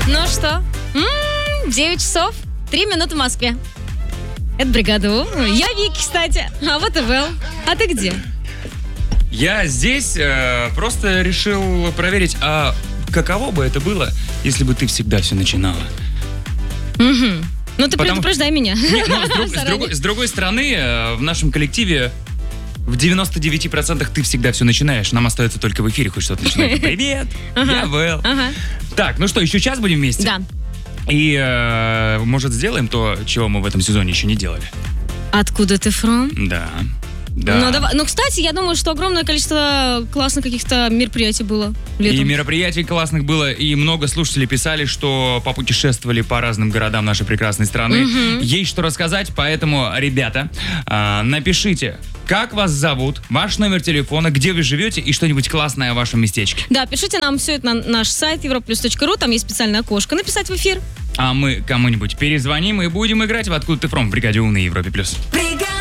Ну что? 9 часов, 3 минуты в Москве. Это «Бригада У». Я Вики, кстати. А вот и Вэл. А ты где? Я здесь просто решил проверить, а каково бы это было, если бы ты всегда все начинала? Угу. Ну ты предупреждай меня. С другой стороны, в нашем коллективе в 99% ты всегда все начинаешь. Нам остается только в эфире хоть что-то начинать. Привет, я Вэл. Так, ну что, еще час будем вместе? Да. И, может, сделаем то, чего мы в этом сезоне еще не делали? Откуда ты from? Да. Ну, кстати, я думаю, что огромное количество классных каких-то мероприятий было летом. И мероприятий классных было, и много слушателей писали, что попутешествовали по разным городам нашей прекрасной страны. Есть что рассказать, поэтому, ребята, напишите, как вас зовут, ваш номер телефона, где вы живете и что-нибудь классное о вашем местечке. Да, пишите нам все это на наш сайт europlus.ru, там есть специальное окошко «Написать в эфир». А мы кому-нибудь перезвоним и будем играть в «Откуда ты from» в «Бригаде У» на Европе+.